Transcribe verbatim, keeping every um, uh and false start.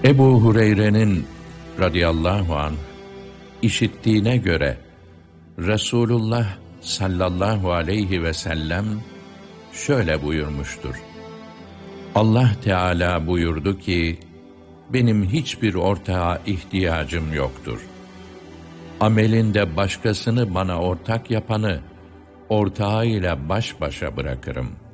Ebu Hureyre'nin radıyallahu anh işittiğine göre Resulullah sallallahu aleyhi ve sellem şöyle buyurmuştur: Allah Teala buyurdu ki, benim hiçbir ortağa ihtiyacım yoktur. Amelinde başkasını bana ortak yapanı ortağıyla baş başa bırakırım.